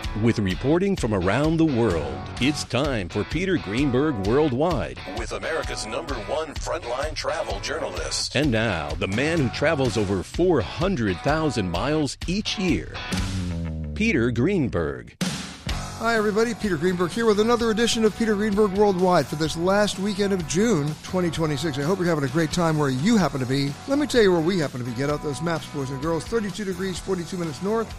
With reporting from around the world, it's time for Peter Greenberg Worldwide with America's #1 frontline travel journalist. And now, the man who travels over 400,000 miles each year, Peter Greenberg. Hi, everybody. Peter Greenberg here with another edition of Peter Greenberg Worldwide for this last weekend of June 2026. I hope you're having a great time where you happen to be. Let me tell you where we happen to be. Get out those maps, boys and girls. 32 degrees, 42 minutes north,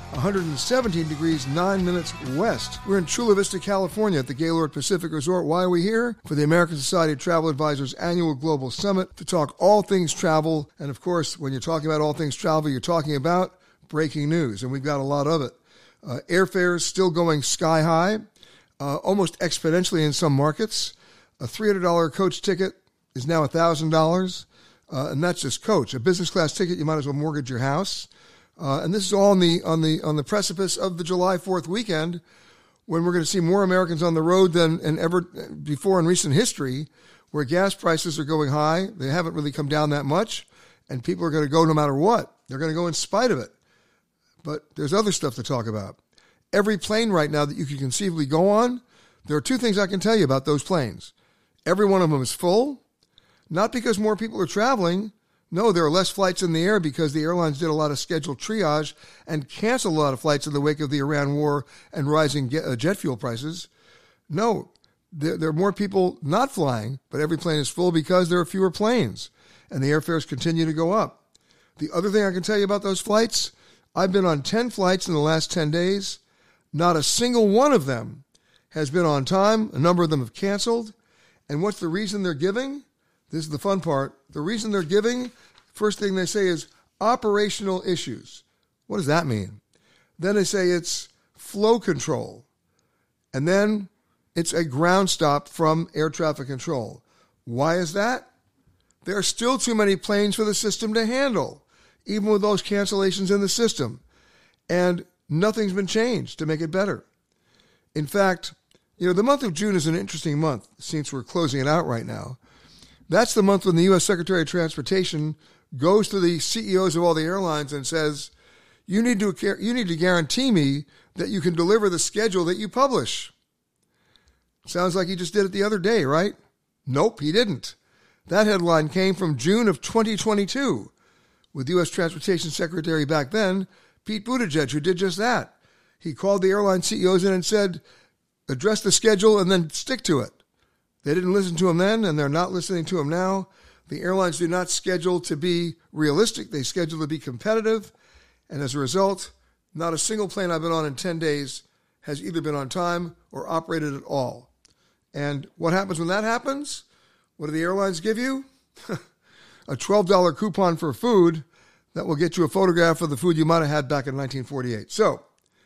117 degrees, 9 minutes west. We're in Chula Vista, California at the Gaylord Pacific Resort. Why are we here? For the American Society of Travel Advisors Annual Global Summit to talk all things travel. And of course, when you're talking about all things travel, you're talking about breaking news, and we've got a lot of it. Airfares still going sky high, almost exponentially in some markets. A $300 coach ticket is now $1,000, and that's just coach. A business class ticket, you might as well mortgage your house. And this is all on the precipice of the July 4th weekend, when we're going to see more Americans on the road than ever before in recent history, where gas prices are going high. They haven't really come down that much, and people are going to go no matter what. They're going to go in spite of it. But there's other stuff to talk about. Every plane right now that you can conceivably go on, there are two things I can tell you about those planes. Every one of them is full, not because more people are traveling. No, there are less flights in the air because the airlines did a lot of scheduled triage and canceled a lot of flights in the wake of the Iran war and rising jet fuel prices. No, there are more people not flying, but every plane is full because there are fewer planes, and the airfares continue to go up. The other thing I can tell you about those flights, I've been on 10 flights in the last 10 days. Not a single one of them has been on time. A number of them have canceled. And what's the reason they're giving? This is the fun part. The reason they're giving, first thing they say is operational issues. What does that mean? Then they say it's flow control. And then it's a ground stop from air traffic control. Why is that? There are still too many planes for the system to handle, even with those cancellations in the system. And nothing's been changed to make it better. In fact, the month of June is an interesting month since we're closing it out right now. That's the month when the U.S. Secretary of Transportation goes to the CEOs of all the airlines and says, you need to guarantee me that you can deliver the schedule that you publish. Sounds like he just did it the other day, right? Nope, he didn't. That headline came from June of 2022. With U.S. Transportation Secretary back then, Pete Buttigieg, who did just that. He called the airline CEOs in and said, address the schedule and then stick to it. They didn't listen to him then, and they're not listening to him now. The airlines do not schedule to be realistic. They schedule to be competitive. And as a result, not a single plane I've been on in 10 days has either been on time or operated at all. And what happens when that happens? What do the airlines give you? A $12 coupon for food that will get you a photograph of the food you might have had back in 1948. So,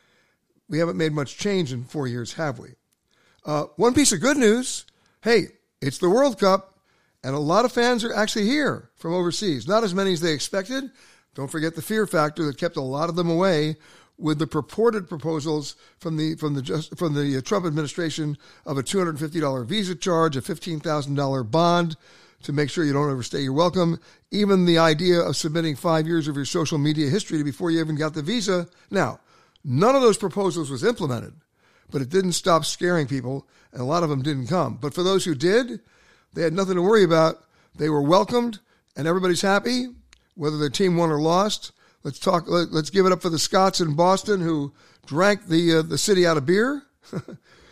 we haven't made much change in 4 years, have we? One piece of good news, hey, it's the World Cup, and a lot of fans are actually here from overseas. Not as many as they expected. Don't forget the fear factor that kept a lot of them away with the purported proposals from the Trump administration of a $250 visa charge, a $15,000 bond, to make sure you don't overstay your welcome. Even the idea of submitting 5 years of your social media history before you even got the visa. Now, none of those proposals was implemented, but it didn't stop scaring people, and a lot of them didn't come. But for those who did, they had nothing to worry about. They were welcomed, and everybody's happy, whether their team won or lost. Let's give it up for the Scots in Boston who drank the city out of beer.